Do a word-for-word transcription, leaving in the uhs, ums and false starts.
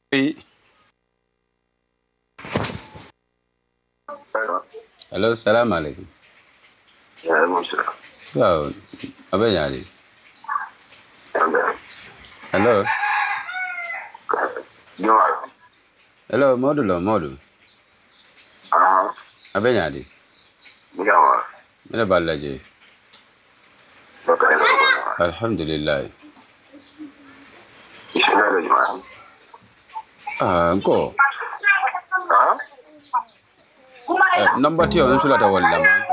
Hey. Hello. Hello, salam alaikum. Yeah, I'm sure. Wow, abenyali. Hello. Hello. You are. Hello, modulo, modu. Uh-huh. Abenyali. Yeah. Mene balaje. Okay. Alhamdulillah. You should know you, man. Ah, go. Huh? Uh, number two, on sulata walla man.